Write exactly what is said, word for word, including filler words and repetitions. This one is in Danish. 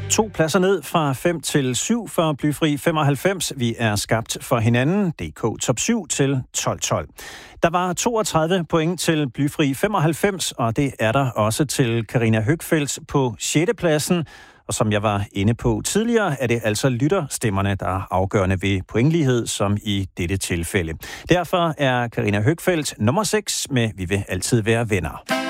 To pladser ned fra fem til syv for blyfri femoghalvfems. Vi er skabt for hinanden. D K top syv til tolv tolv. Der var toogtredive point til blyfri femoghalvfems, og det er der også til Karina Høgfeldt på sjette pladsen. Og som jeg var inde på tidligere, er det altså lytterstemmerne, der er afgørende ved pointlighed, som i dette tilfælde. Derfor er Karina Høgfeldt nummer seks med Vi vil altid være venner.